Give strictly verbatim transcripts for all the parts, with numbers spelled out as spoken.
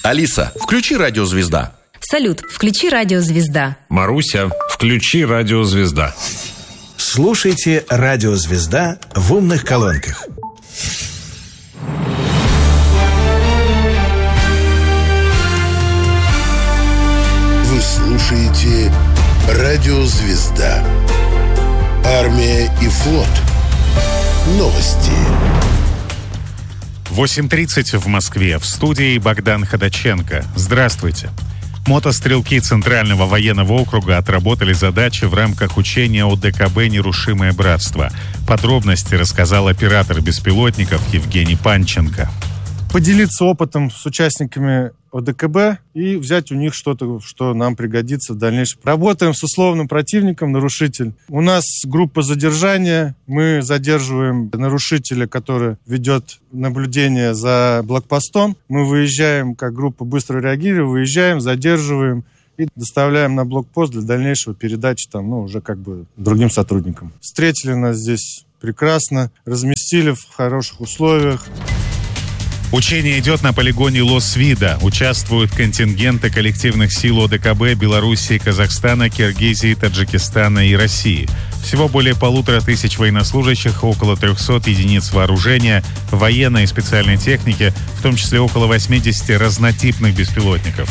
Алиса, включи «Радио Звезда». Салют, включи «Радио Звезда». Маруся, включи «Радио Звезда». Слушайте «Радио Звезда» в умных колонках. Вы слушаете «Радио Звезда». Армия и флот. Новости. восемь тридцать в Москве. В студии Богдан Ходаченко. Здравствуйте. Мотострелки Центрального военного округа отработали задачи в рамках учения о дэ ка бэ «Нерушимое братство». Подробности рассказал оператор беспилотников Евгений Панченко. Поделиться опытом с участниками о дэ ка бэ и взять у них что-то, что нам пригодится в дальнейшем. Работаем с условным противником, нарушитель. У нас группа задержания. Мы задерживаем нарушителя, который ведет наблюдение за блокпостом. Мы выезжаем, как группа быстрого реагирования, выезжаем, задерживаем и доставляем на блокпост для дальнейшего передачи там, ну, уже как бы другим сотрудникам. Встретили нас здесь прекрасно, разместили в хороших условиях. Учение идет на полигоне Лос-Вида. Участвуют контингенты коллективных сил о дэ ка бэ Белоруссии, Казахстана, Киргизии, Таджикистана и России. Всего более полутора тысяч военнослужащих, около трехсот единиц вооружения, военной и специальной техники, в том числе около восьмидесяти разнотипных беспилотников.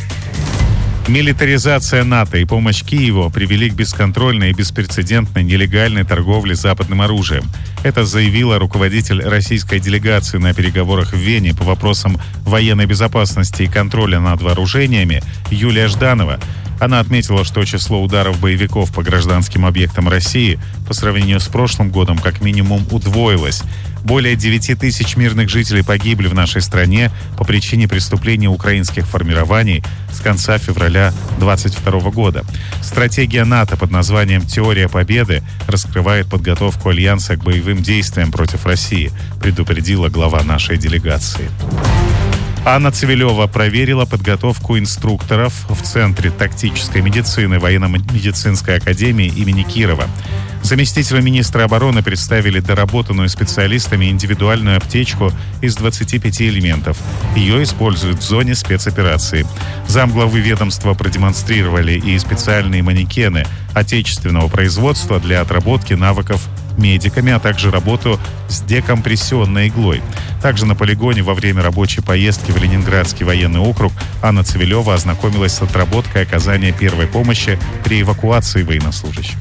Милитаризация НАТО и помощь Киеву привели к бесконтрольной и беспрецедентной нелегальной торговле западным оружием. Это заявила руководитель российской делегации на переговорах в Вене по вопросам военной безопасности и контроля над вооружениями Юлия Жданова. Она отметила, что число ударов боевиков по гражданским объектам России по сравнению с прошлым годом как минимум удвоилось. Более девяти тысяч мирных жителей погибли в нашей стране по причине преступлений украинских формирований с конца февраля двадцать второго года. Стратегия НАТО под названием «Теория победы» раскрывает подготовку Альянса к боевым действиям против России, предупредила глава нашей делегации. Анна Цивилева проверила подготовку инструкторов в Центре тактической медицины Военно-медицинской академии имени Кирова. Заместителю министра обороны представили доработанную специалистами индивидуальную аптечку из двадцати пяти элементов. Ее используют в зоне спецоперации. Замглавы ведомства продемонстрировали и специальные манекены отечественного производства для отработки навыков медиками, а также работу с декомпрессионной иглой. Также на полигоне во время рабочей поездки в Ленинградский военный округ Анна Цивилева ознакомилась с отработкой оказания первой помощи при эвакуации военнослужащих.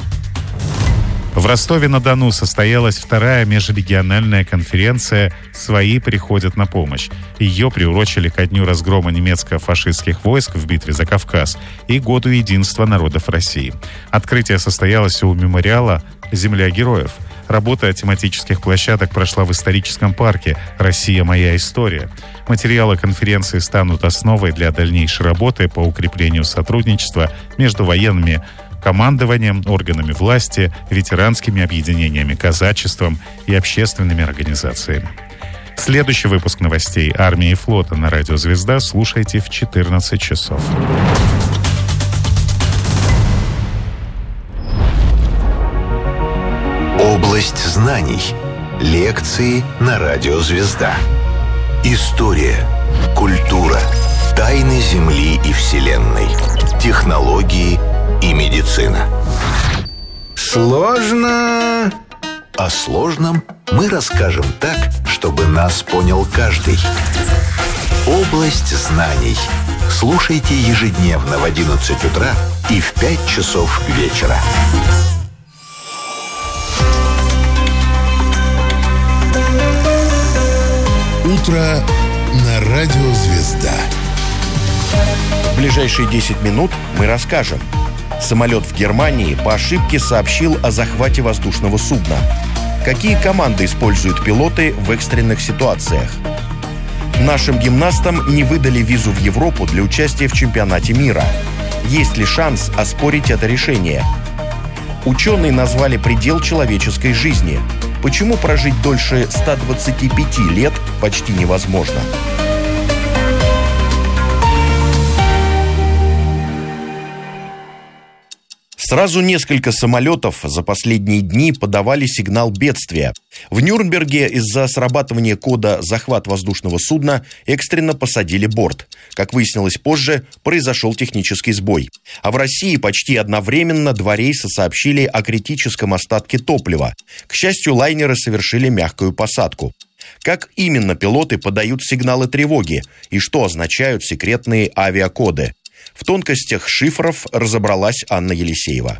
В Ростове-на-Дону состоялась вторая межрегиональная конференция «Свои приходят на помощь». Ее приурочили ко дню разгрома немецко-фашистских войск в битве за Кавказ и году единства народов России. Открытие состоялось у мемориала «Земля героев». Работа тематических площадок прошла в историческом парке «Россия. Моя история». Материалы конференции станут основой для дальнейшей работы по укреплению сотрудничества между военными командованием, органами власти, ветеранскими объединениями, казачеством и общественными организациями. Следующий выпуск новостей армии и флота на радио «Звезда» слушайте в четырнадцать часов. Область знаний. Лекции на радио «Звезда». История, культура, тайны Земли и Вселенной, технологии и медицина. Сложно. О сложном мы расскажем так, чтобы нас понял каждый. Область знаний. Слушайте ежедневно в одиннадцать утра и в пять часов вечера. Утро на радио «Звезда». В ближайшие десять минут мы расскажем. Самолет в Германии по ошибке сообщил о захвате воздушного судна. Какие команды используют пилоты в экстренных ситуациях? Нашим гимнастам не выдали визу в Европу для участия в чемпионате мира. Есть ли шанс оспорить это решение? Ученые назвали предел человеческой жизни. Почему прожить дольше ста двадцати пяти лет почти невозможно? Сразу несколько самолетов за последние дни подавали сигнал бедствия. В Нюрнберге из-за срабатывания кода «захват воздушного судна» экстренно посадили борт. Как выяснилось позже, произошел технический сбой. А в России почти одновременно два рейса сообщили о критическом остатке топлива. К счастью, лайнеры совершили мягкую посадку. Как именно пилоты подают сигналы тревоги и что означают секретные авиакоды? В тонкостях шифров разобралась Анна Елисеева.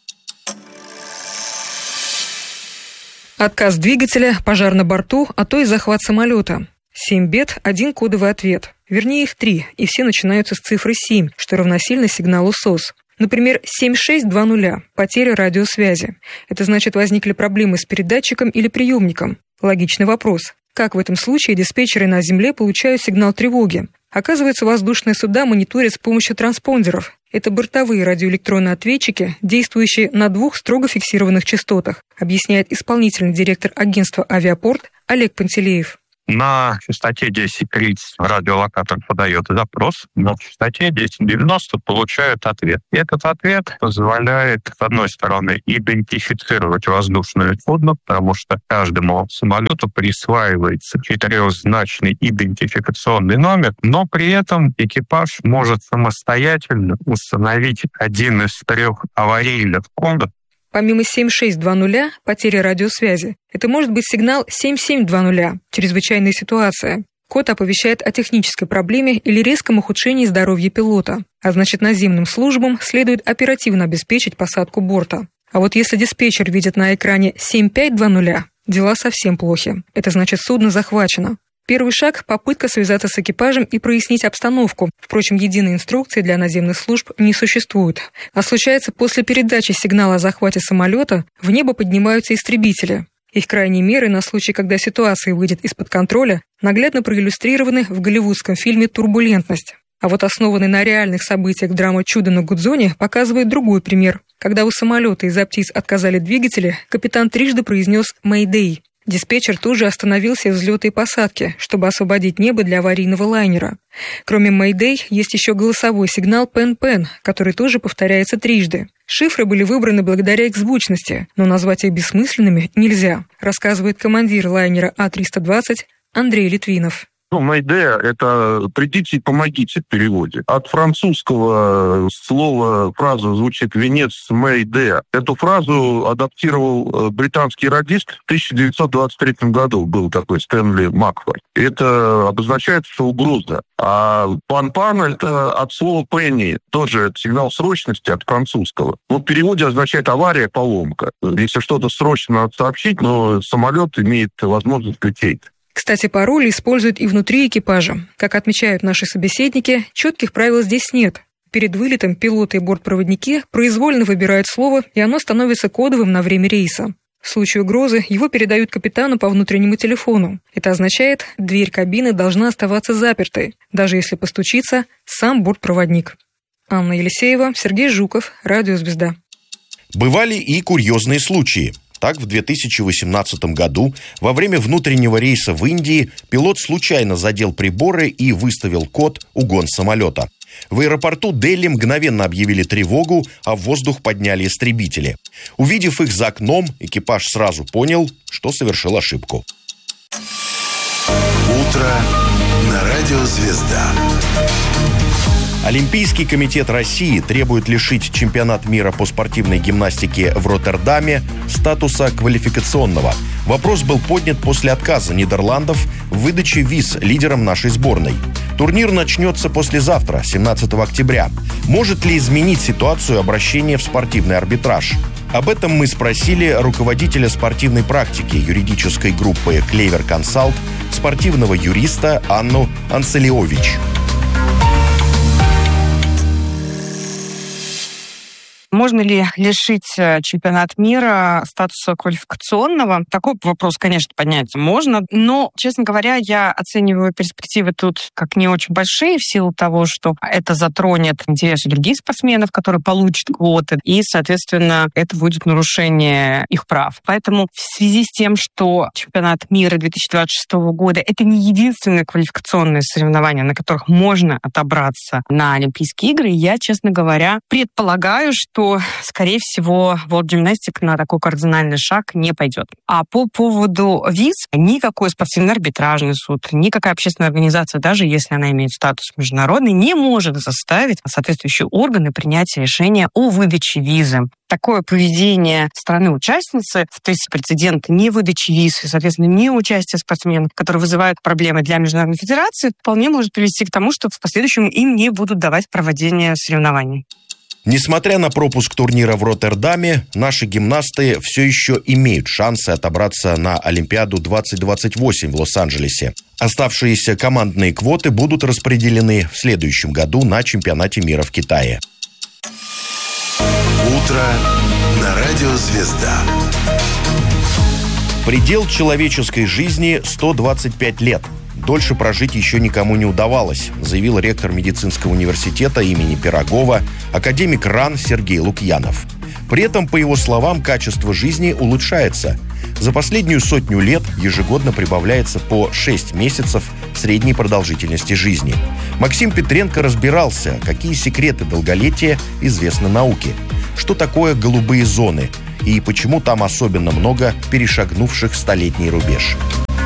Отказ двигателя, пожар на борту, а то и захват самолета. Семь бед, один кодовый ответ. Вернее, их три, и все начинаются с цифры семь, что равносильно сигналу СОС. Например, семь шесть два ноль – потеря радиосвязи. Это значит, возникли проблемы с передатчиком или приемником. Логичный вопрос. Как в этом случае диспетчеры на земле получают сигнал тревоги? Оказывается, воздушные суда мониторят с помощью транспондеров. Это бортовые радиоэлектронные ответчики, действующие на двух строго фиксированных частотах, объясняет исполнительный директор агентства «Авиапорт» Олег Пантелеев. На частоте десять тридцать радиолокатор подает запрос, на частоте десять девяносто получают ответ. И этот ответ позволяет, с одной стороны, идентифицировать воздушное судно, потому что каждому самолету присваивается четырехзначный идентификационный номер, но при этом экипаж может самостоятельно установить один из трех аварийных кодов. Помимо семь шесть два ноль, потеря радиосвязи, это может быть сигнал семь семь два ноль, чрезвычайная ситуация. Код оповещает о технической проблеме или резком ухудшении здоровья пилота, а значит, наземным службам следует оперативно обеспечить посадку борта. А вот если диспетчер видит на экране семь пять два ноль, дела совсем плохи. Это значит, судно захвачено. Первый шаг – попытка связаться с экипажем и прояснить обстановку. Впрочем, единой инструкции для наземных служб не существует. А случается, после передачи сигнала о захвате самолета в небо поднимаются истребители. Их крайние меры на случай, когда ситуация выйдет из-под контроля, наглядно проиллюстрированы в голливудском фильме «Турбулентность». А вот основанный на реальных событиях драма «Чудо на Гудзоне» показывает другой пример. Когда у самолета из-за птиц отказали двигатели, капитан трижды произнес «Мэйдэй». Диспетчер тут же остановил все взлеты и посадки, чтобы освободить небо для аварийного лайнера. Кроме «Мэйдэй» есть еще голосовой сигнал «Пен-Пен», который тоже повторяется трижды. Шифры были выбраны благодаря их звучности, но назвать их бессмысленными нельзя, рассказывает командир лайнера А триста двадцать Андрей Литвинов. Ну, «Мэйдэй» — это «придите и помогите» в переводе. От французского слова фраза звучит «венец Мэйдэй». Эту фразу адаптировал британский радист в тысяча девятьсот двадцать третьем году. Был такой Стэнли Макфой. Это обозначает, что угроза. А «пан-пан» — это от слова «пенни». Тоже сигнал срочности от французского. Ну, в переводе означает «авария», «поломка». Если что-то срочно надо сообщить, но самолет имеет возможность лететь. Кстати, пароли используют и внутри экипажа. Как отмечают наши собеседники, четких правил здесь нет. Перед вылетом пилоты и бортпроводники произвольно выбирают слово, и оно становится кодовым на время рейса. В случае угрозы его передают капитану по внутреннему телефону. Это означает, дверь кабины должна оставаться запертой, даже если постучится сам бортпроводник. Анна Елисеева, Сергей Жуков, Радио «Звезда». Бывали и курьезные случаи. Так, в две тысячи восемнадцатом году во время внутреннего рейса в Индии пилот случайно задел приборы и выставил код «Угон самолета». В аэропорту Дели мгновенно объявили тревогу, а в воздух подняли истребители. Увидев их за окном, экипаж сразу понял, что совершил ошибку. Утро на радио «Звезда». Олимпийский комитет России требует лишить чемпионат мира по спортивной гимнастике в Роттердаме статуса квалификационного. Вопрос был поднят после отказа Нидерландов в выдаче виз лидерам нашей сборной. Турнир начнется послезавтра, семнадцатого октября. Может ли изменить ситуацию обращение в спортивный арбитраж? Об этом мы спросили руководителя спортивной практики юридической группы «Клевер Консалт», спортивного юриста Анну Анцелиович. Можно ли лишить чемпионат мира статуса квалификационного? Такой вопрос, конечно, поднять можно. Но, честно говоря, я оцениваю перспективы тут как не очень большие в силу того, что это затронет интересы других спортсменов, которые получат квоты, и, соответственно, это будет нарушение их прав. Поэтому в связи с тем, что чемпионат мира две тысячи двадцать шестого года — это не единственное квалификационное соревнование, на которых можно отобраться на Олимпийские игры, я, честно говоря, предполагаю, что поскольку, скорее всего, World Gymnastics на такой кардинальный шаг не пойдет. А по поводу виз, никакой спортивный арбитражный суд, никакая общественная организация, даже если она имеет статус международный, не может заставить соответствующие органы принять решение о выдаче визы. Такое поведение страны-участницы, то есть прецедент не выдачи виз и, соответственно, не участия спортсменов, которые вызывают проблемы для Международной федерации, вполне может привести к тому, что в последующем им не будут давать проведение соревнований. Несмотря на пропуск турнира в Роттердаме, наши гимнасты все еще имеют шансы отобраться на Олимпиаду двадцать двадцать восемь в Лос-Анджелесе. Оставшиеся командные квоты будут распределены в следующем году на чемпионате мира в Китае. Утро на радио «Звезда». Предел человеческой жизни – сто двадцать пять лет. Дольше прожить еще никому не удавалось, заявил ректор медицинского университета имени Пирогова, академик РАН Сергей Лукьянов. При этом, по его словам, качество жизни улучшается. За последнюю сотню лет ежегодно прибавляется по шесть месяцев средней продолжительности жизни. Максим Петренко разбирался, какие секреты долголетия известны науке, что такое голубые зоны и почему там особенно много перешагнувших столетний рубеж.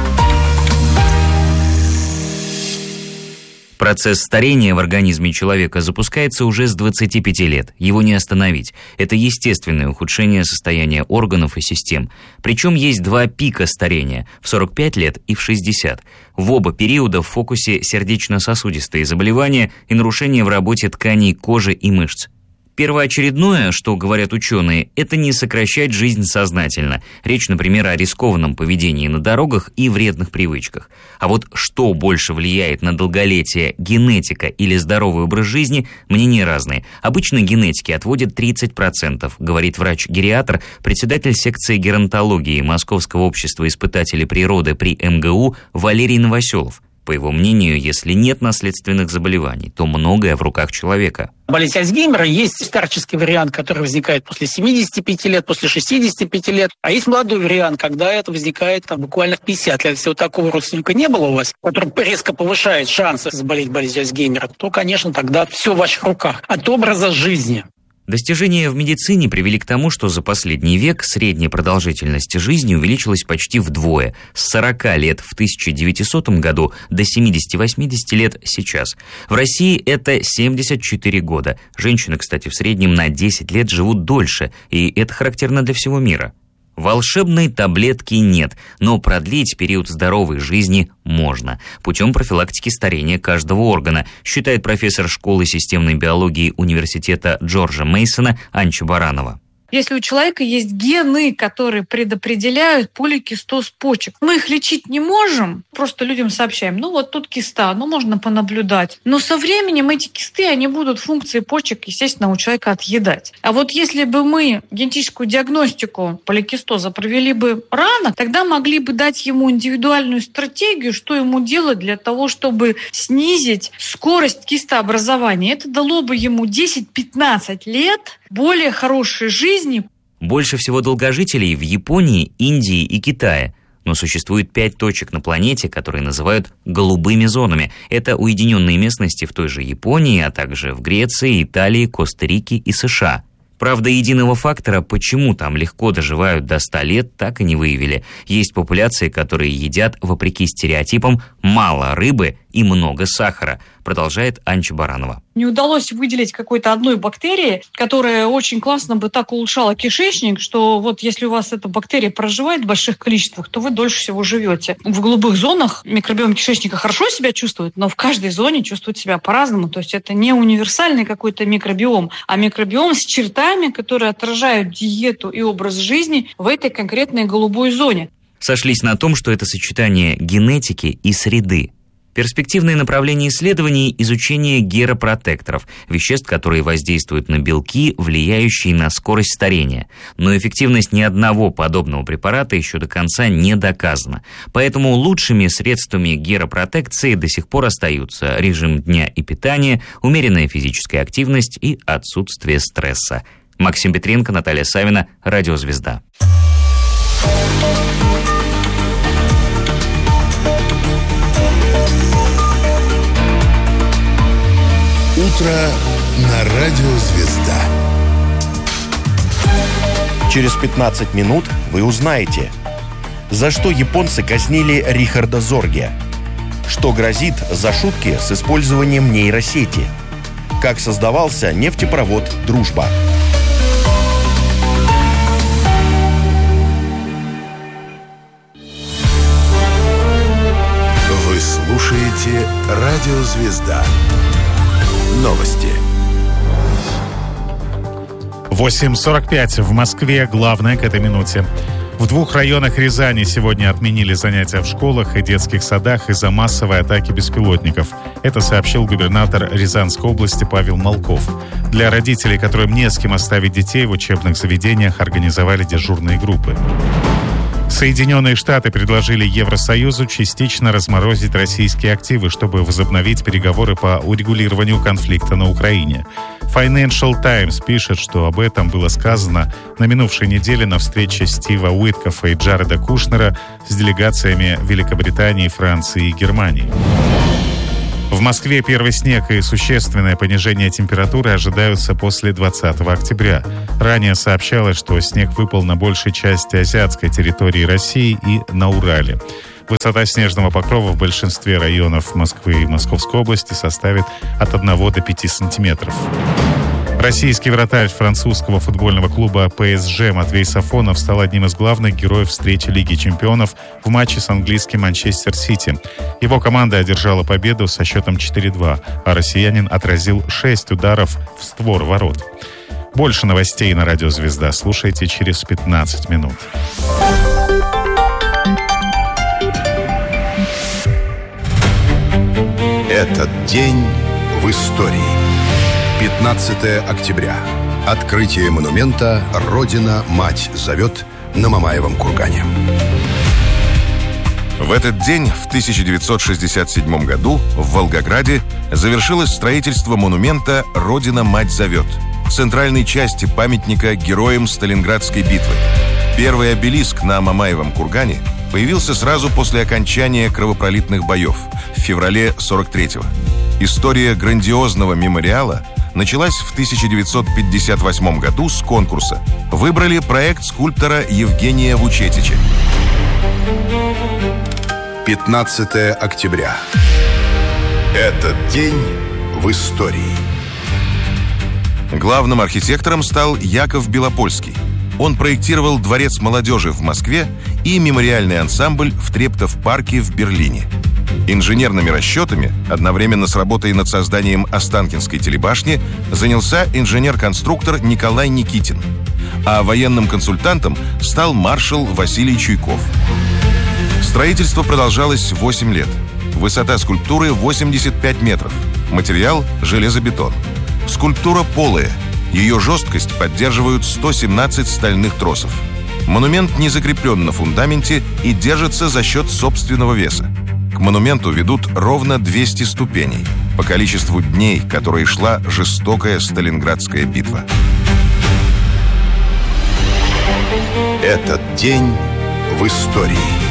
Процесс старения в организме человека запускается уже с двадцати пяти лет. Его не остановить. Это естественное ухудшение состояния органов и систем. Причем есть два пика старения – в сорок пять лет и в шестьдесят. В оба периода в фокусе сердечно-сосудистые заболевания и нарушения в работе тканей кожи и мышц. Первоочередное, что говорят ученые, это не сокращать жизнь сознательно. Речь, например, о рискованном поведении на дорогах и вредных привычках. А вот что больше влияет на долголетие, генетика или здоровый образ жизни, мнения разные. Обычно генетики отводят тридцать процентов, говорит врач-гериатр, председатель секции геронтологии Московского общества испытателей природы при эм гэ у Валерий Новоселов. По его мнению, если нет наследственных заболеваний, то многое в руках человека. Болезнь Альцгеймера есть старческий вариант, который возникает после семидесяти пяти лет, после шестидесяти пяти лет. А есть молодой вариант, когда это возникает там, буквально в пятьдесят лет. Если вот такого родственника не было у вас, который резко повышает шансы заболеть болезнью Альцгеймера, то, конечно, тогда все в ваших руках. От образа жизни. Достижения в медицине привели к тому, что за последний век средняя продолжительность жизни увеличилась почти вдвое, с сорока лет в тысяча девятисотом году до семидесяти-восьмидесяти лет сейчас. В России это семьдесят четыре года. Женщины, кстати, в среднем на десять лет живут дольше, и это характерно для всего мира. Волшебной таблетки нет, но продлить период здоровой жизни можно путем профилактики старения каждого органа, считает профессор школы системной биологии университета Джорджа Мейсона Анча Баранова. Если у человека есть гены, которые предопределяют поликистоз почек, мы их лечить не можем, просто людям сообщаем, ну вот тут киста, ну можно понаблюдать. Но со временем эти кисты, они будут функции почек, естественно, у человека отъедать. А вот если бы мы генетическую диагностику поликистоза провели бы рано, тогда могли бы дать ему индивидуальную стратегию, что ему делать для того, чтобы снизить скорость кистообразования. Это дало бы ему десять-пятнадцать лет более хорошей жизни. Больше всего долгожителей в Японии, Индии и Китае. Но существует пять точек на планете, которые называют голубыми зонами. Это уединенные местности в той же Японии, а также в Греции, Италии, Коста-Рике и США. Правда, единого фактора, почему там легко доживают до ста лет, так и не выявили. Есть популяции, которые едят, вопреки стереотипам, мало рыбы и много сахара, продолжает Анча Баранова. Не удалось выделить какой-то одной бактерии, которая очень классно бы так улучшала кишечник, что вот если у вас эта бактерия проживает в больших количествах, то вы дольше всего живете. В голубых зонах микробиом кишечника хорошо себя чувствует, но в каждой зоне чувствует себя по-разному. То есть это не универсальный какой-то микробиом, а микробиом с чертами, которые отражают диету и образ жизни в этой конкретной голубой зоне. Сошлись на том, что это сочетание генетики и среды. Перспективное направление исследований – изучение геропротекторов, веществ, которые воздействуют на белки, влияющие на скорость старения. Но эффективность ни одного подобного препарата еще до конца не доказана. Поэтому лучшими средствами геропротекции до сих пор остаются режим дня и питания, умеренная физическая активность и отсутствие стресса. Максим Петренко, Наталья Савина, Радиозвезда. Утро на радио «Звезда». Через пятнадцать минут вы узнаете, за что японцы казнили Рихарда Зорге, что грозит за шутки с использованием нейросети, как создавался нефтепровод «Дружба». Вы слушаете «Радио Звезда». Новости. восемь сорок пять в Москве. Главное к этой минуте. В двух районах Рязани сегодня отменили занятия в школах и детских садах из-за массовой атаки беспилотников. Это сообщил губернатор Рязанской области Павел Молков. Для родителей, которым не с кем оставить детей, в учебных заведениях организовали дежурные группы. Соединенные Штаты предложили Евросоюзу частично разморозить российские активы, чтобы возобновить переговоры по урегулированию конфликта на Украине. Financial Times пишет, что об этом было сказано на минувшей неделе на встрече Стива Уиткофа и Джареда Кушнера с делегациями Великобритании, Франции и Германии. В Москве первый снег и существенное понижение температуры ожидаются после двадцатого октября. Ранее сообщалось, что снег выпал на большей части азиатской территории России и на Урале. Высота снежного покрова в большинстве районов Москвы и Московской области составит от одного до пяти сантиметров. Российский вратарь французского футбольного клуба ПСЖ Матвей Сафонов стал одним из главных героев встречи Лиги чемпионов в матче с английским Манчестер Сити. Его команда одержала победу со счетом четыре-два, а россиянин отразил шесть ударов в створ ворот. Больше новостей на Радио Звезда слушайте через пятнадцать минут. Этот день в истории. пятнадцатое октября. Открытие монумента «Родина-мать зовет» на Мамаевом кургане. В этот день, в тысяча девятьсот шестьдесят седьмом году, в Волгограде завершилось строительство монумента «Родина-мать зовет», центральной части памятника героям Сталинградской битвы. Первый обелиск на Мамаевом кургане появился сразу после окончания кровопролитных боев в феврале сорок третьего. История грандиозного мемориала началась в тысяча девятьсот пятьдесят восьмом году с конкурса. Выбрали проект скульптора Евгения Вучетича. пятнадцатое октября. Этот день в истории. Главным архитектором стал Яков Белопольский. Он проектировал Дворец молодежи в Москве и мемориальный ансамбль в Трептов-парке в Берлине. Инженерными расчетами, одновременно с работой над созданием Останкинской телебашни, занялся инженер-конструктор Николай Никитин. А военным консультантом стал маршал Василий Чуйков. Строительство продолжалось восемь лет. Высота скульптуры восемьдесят пять метров. Материал – железобетон. Скульптура полая. Ее жесткость поддерживают сто семнадцать стальных тросов. Монумент не закреплен на фундаменте и держится за счет собственного веса. К монументу ведут ровно двести ступеней по количеству дней, которые шла жестокая Сталинградская битва. Этот день в истории.